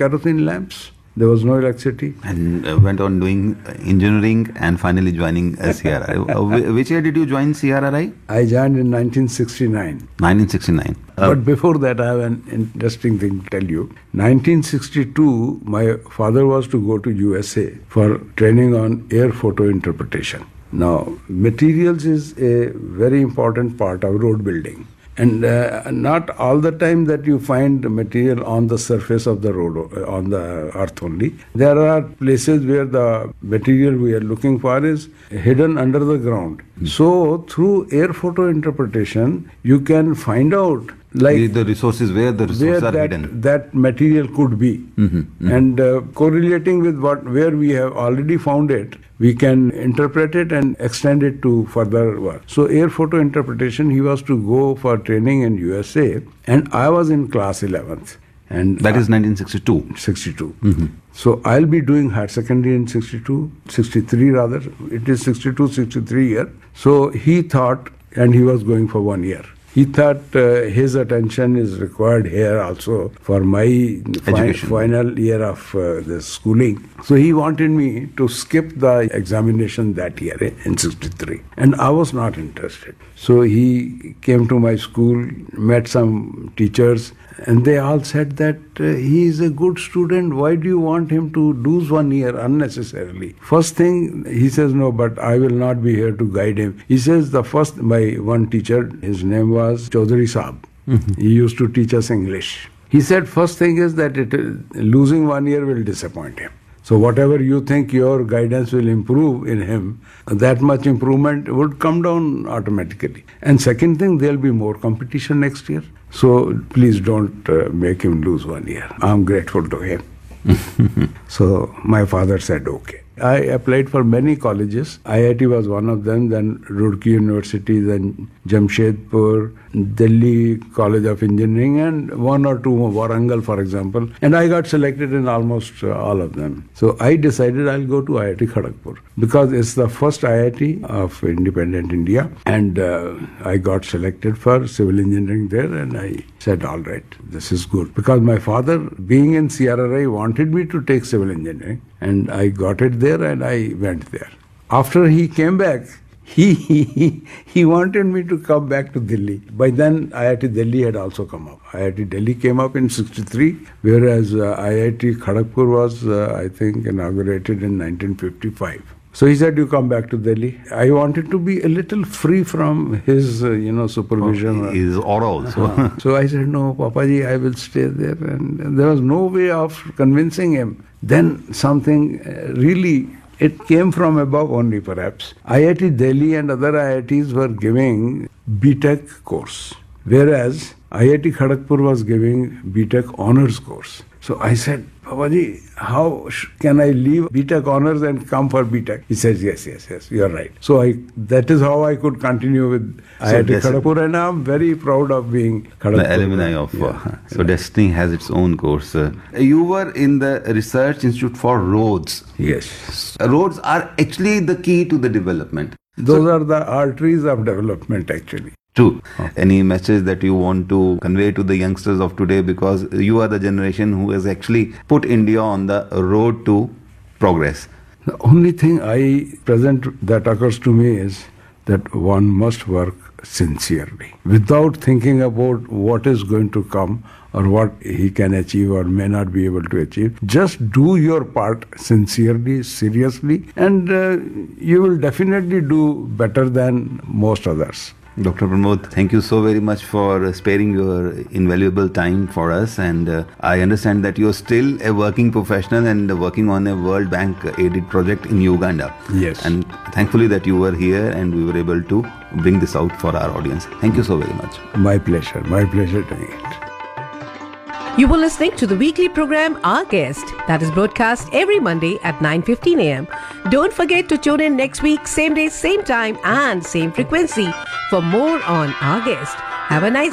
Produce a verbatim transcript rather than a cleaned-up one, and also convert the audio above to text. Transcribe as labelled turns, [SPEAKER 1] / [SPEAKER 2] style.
[SPEAKER 1] kerosene lamps. There was no electricity.
[SPEAKER 2] And uh, went on doing engineering and finally joining uh, C R R I. uh, which year did you join C R R I?
[SPEAKER 1] I joined in nineteen sixty-nine.
[SPEAKER 2] nineteen sixty-nine. Uh,
[SPEAKER 1] but before that, I have an interesting thing to tell you. nineteen sixty-two, my father was to go to U S A for training on air photo interpretation. Now, materials is a very important part of road building. And uh, not all the time that you find material on the surface of the road, uh, on the earth only. There are places where the material we are looking for is hidden under the ground. Mm. So through air photo interpretation, you can find out like
[SPEAKER 2] the, the resources where the resources
[SPEAKER 1] where
[SPEAKER 2] are
[SPEAKER 1] that,
[SPEAKER 2] hidden.
[SPEAKER 1] that material could be.
[SPEAKER 2] Mm-hmm, mm-hmm.
[SPEAKER 1] And uh, correlating with what where we have already found it, we can interpret it and extend it to further work. So air photo interpretation, he was to go for training in U S A, and I was in class eleventh. And
[SPEAKER 2] that is nineteen sixty-two.
[SPEAKER 1] sixty-two.
[SPEAKER 2] Mm-hmm.
[SPEAKER 1] So I'll be doing higher secondary in sixty-two, sixty-three rather. It is sixty-two, sixty-three year. So he thought, and he was going for one year. He thought uh, his attention is required here also for my fi- final year of uh, the schooling. So he wanted me to skip the examination that year eh, in sixty-three. And I was not interested. So he came to my school, met some teachers, and they all said that uh, he is a good student. Why do you want him to lose one year unnecessarily? First thing, he says, no, but I will not be here to guide him. He says the first, my one teacher, his name was Chaudhary Saab. Mm-hmm. He used to teach us English. He said, first thing is that it, uh, losing one year will disappoint him. So whatever you think your guidance will improve in him, that much improvement would come down automatically. And second thing, there'll be more competition next year. So please don't uh, make him lose one year. I'm grateful to him. So my father said, okay. I applied for many colleges. I I T was one of them, then Roorkee University, then Jamshedpur, Delhi College of Engineering, and one or two more, Warangal, for example. And I got selected in almost uh, all of them. So I decided I'll go to I I T Kharagpur because it's the first I I T of independent India. And uh, I got selected for civil engineering there, and I said, all right, this is good. Because my father, being in C R R I, wanted me to take civil engineering. And I got it there and I went there. After he came back, he, he, he wanted me to come back to Delhi. By then, I I T Delhi had also come up. I I T Delhi came up in sixty-three, whereas uh, I I T Kharagpur was, uh, I think, inaugurated in nineteen fifty-five. So he said, you come back to Delhi. I wanted to be a little free from his, uh, you know, supervision.
[SPEAKER 2] Oh, his aura also.
[SPEAKER 1] Uh-huh. So I said, no, Papaji, I will stay there. And, and there was no way of convincing him. Then something uh, really, it came from above only perhaps. I I T Delhi and other I I Ts were giving B Tech course, whereas I I T Kharagpur was giving B Tech honors course. So I said, Babaji, how sh- can I leave B Tech honors and come for B Tech? He says, yes, yes, yes, you're right. So I that is how I could continue with so I I T Kharagpur, and I'm very proud of being Kharagpur.
[SPEAKER 2] The alumni of.
[SPEAKER 1] Yeah.
[SPEAKER 2] Uh, so Destiny has its own course. Uh, you were in the Research Institute for Roads.
[SPEAKER 1] Yes.
[SPEAKER 2] Roads are actually the key to the development.
[SPEAKER 1] Those so, are the arteries of development actually.
[SPEAKER 2] True. Oh. Any message that you want to convey to the youngsters of today, because you are the generation who has actually put India on the road to progress?
[SPEAKER 1] The only thing I present that occurs to me is that one must work sincerely without thinking about what is going to come or what he can achieve or may not be able to achieve. Just do your part sincerely, seriously, and uh, you will definitely do better than most others.
[SPEAKER 2] Doctor Pramod, thank you so very much for sparing your invaluable time for us, and uh, I understand that you are still a working professional and working on a World Bank aided project in Uganda.
[SPEAKER 1] Yes.
[SPEAKER 2] And thankfully that you were here and we were able to bring this out for our audience. Thank you so very much.
[SPEAKER 1] My pleasure. My pleasure doing it.
[SPEAKER 3] You were listening to the weekly program Our Guest that is broadcast every Monday at nine fifteen a.m. Don't forget to tune in next week, same day, same time and same frequency for more on Our Guest. Have a nice